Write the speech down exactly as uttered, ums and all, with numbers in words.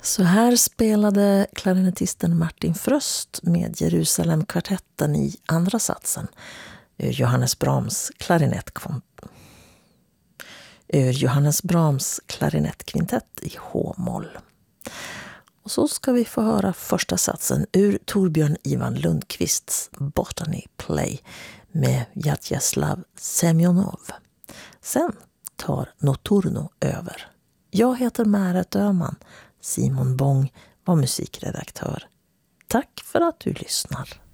Så här spelade klarinettisten Martin Fröst med Jerusalem-kvartetten i andra satsen ur Johannes Brahms klarinettkvint- ur Johannes Brahms klarinettkvintett i H-moll. Och så ska vi få höra första satsen ur Torbjörn Ivan Lundqvists Botany Play med Vjatjeslav Semjonov. Sen tar Noturno över. Jag heter Märet Öhman. Simon Bång var musikredaktör. Tack för att du lyssnar.